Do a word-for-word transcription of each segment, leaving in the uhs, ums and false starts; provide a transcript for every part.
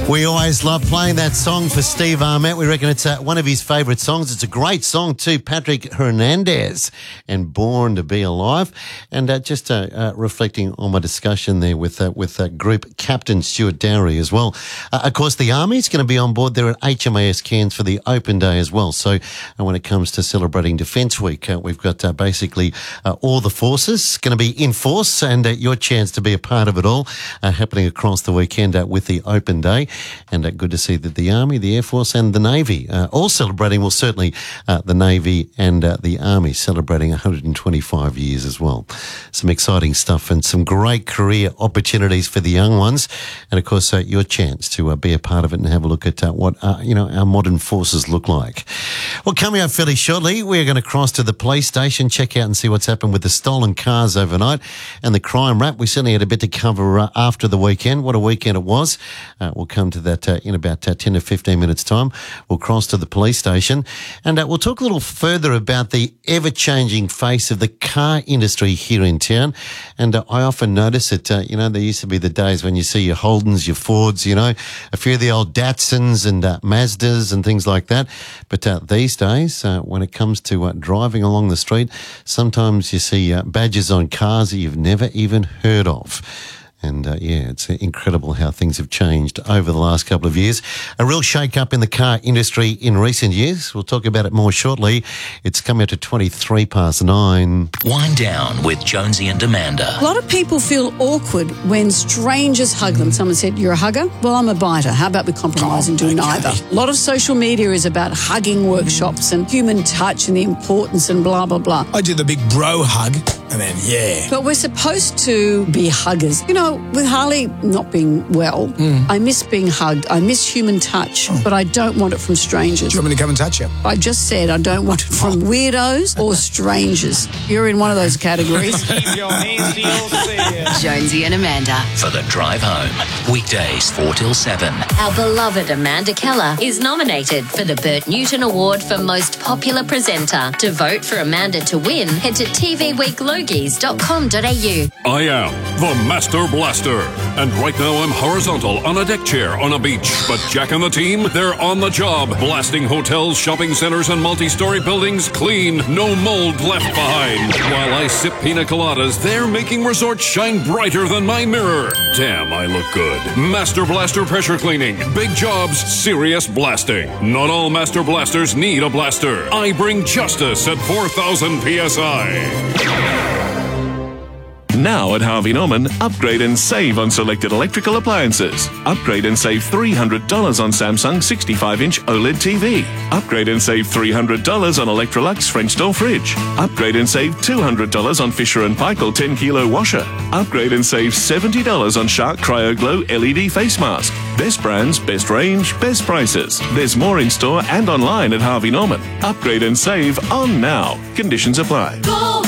We always love playing that song for Steve Armett. We reckon it's uh, one of his favourite songs. It's a great song too, Patrick Hernandez and Born to Be Alive. And uh, just uh, uh, reflecting on my discussion there with uh, with uh, Group Captain Stuart Dowry as well. Uh, of course, the Army's going to be on board there at H M A S Cairns for the Open Day as well. So uh, when it comes to celebrating Defence Week, uh, we've got uh, basically uh, all the forces going to be in force, and uh, your chance to be a part of it all uh, happening across the weekend uh, with the Open Day. And uh, good to see that the Army, the Air Force and the Navy uh, all celebrating, well, certainly uh, the Navy and uh, the Army celebrating one hundred twenty-five years as well. Some exciting stuff and some great career opportunities for the young ones. And, of course, uh, your chance to uh, be a part of it and have a look at uh, what, uh, you know, our modern forces look like. Well, coming up fairly shortly, we're going to cross to the police station, check out and see what's happened with the stolen cars overnight and the crime rap. We certainly had a bit to cover uh, after the weekend. What a weekend it was. Uh, we'll come to that uh, in about uh, ten to fifteen minutes' time. We'll cross to the police station and uh, we'll talk a little further about the ever-changing face of the car industry here in town. And uh, I often notice that, uh, you know, there used to be the days when you see your Holdens, your Fords, you know, a few of the old Datsuns and uh, Mazdas and things like that. But uh, these days, uh, when it comes to uh, driving along the street, sometimes you see uh, badges on cars that you've never even heard of. And, uh, yeah, it's incredible how things have changed over the last couple of years. A real shake-up in the car industry in recent years. We'll talk about it more shortly. It's coming up to twenty-three past nine. Wind Down with Jonesy and Amanda. A lot of people feel awkward when strangers hug them. Someone said, you're a hugger? Well, I'm a biter. How about we compromise and do okay. neither? A lot of social media is about hugging workshops and human touch and the importance and blah, blah, blah. I do the big bro hug and then, yeah. But we're supposed to be huggers. You know, with Harley not being well, mm. I miss being hugged. I miss human touch, oh. but I don't want it from strangers. Do you want me to come and touch you? I just said I don't want it from weirdos or strangers. You're in one of those categories. Keep your hands to yourself. Jonesy and Amanda for the drive home. Weekdays four till seven. Our beloved Amanda Keller is nominated for the Bert Newton Award for Most Popular Presenter. To vote for Amanda to win, head to t v week logies dot com dot a u. I am the Master Blaster, and right now I'm horizontal on a deck chair on a beach. But Jack and the team, they're on the job, blasting hotels, shopping centers, and multi-story buildings clean, no mold left behind. While I sip pina coladas, they're making resorts shine brighter than my mirror. Damn, I look good. Master Blaster Pressure Cleaning. Big jobs, serious blasting. Not all Master Blasters need a blaster. I bring justice at four thousand P S I. Now at Harvey Norman, upgrade and save on selected electrical appliances. Upgrade and save three hundred dollars on Samsung sixty-five inch OLED T V. Upgrade and save three hundred dollars on Electrolux French door fridge. Upgrade and save two hundred dollars on Fisher and Paykel ten kilo washer. Upgrade and save seventy dollars on Shark Cryo Glow L E D face mask. Best brands, best range, best prices. There's more in store and online at Harvey Norman. Upgrade and save on now. Conditions apply. Go!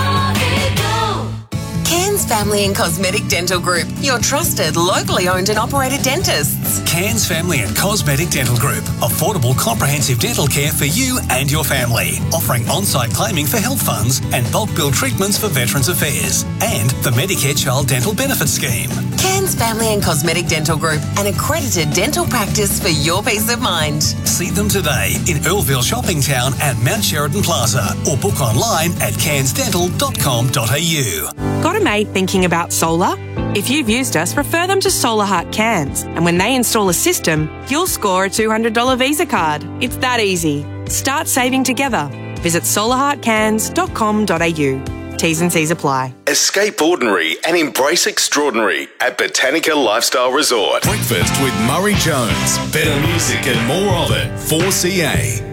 Cairns Family and Cosmetic Dental Group, your trusted, locally owned and operated dentists. Cairns Family and Cosmetic Dental Group, affordable comprehensive dental care for you and your family, offering on-site claiming for health funds and bulk bill treatments for Veterans Affairs, and the Medicare Child Dental Benefit Scheme. Cairns Family and Cosmetic Dental Group, an accredited dental practice for your peace of mind. See them today in Earlville Shopping Town at Mount Sheridan Plaza, or book online at cairns dental dot com dot a u. Got a mate thinking about solar? If you've used us, refer them to Solar Heart Cairns, and when they install a system, you'll score a two hundred dollars Visa card. It's that easy. Start saving together. Visit solar heart cairns dot com dot a u. T's and C's apply. Escape ordinary and embrace extraordinary at Botanica Lifestyle Resort. Breakfast with Murray Jones. Better music and more of it. four C A.